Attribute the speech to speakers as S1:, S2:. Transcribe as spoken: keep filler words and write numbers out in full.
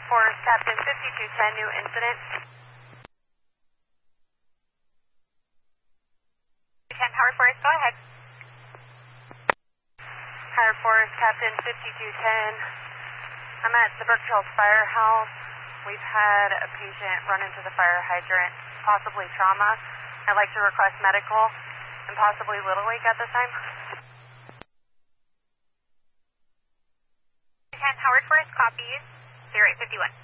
S1: Forest, Captain fifty-two ten, new incident. ten, Howard Forest, go ahead. Howard Forest, Captain fifty-two ten. I'm at the Brook Hills Firehouse. We've had a patient run into the fire hydrant, possibly trauma. I'd like to request medical and possibly Little League at this time.
S2: ten, Howard Forest, copies. zero eight fifty-one.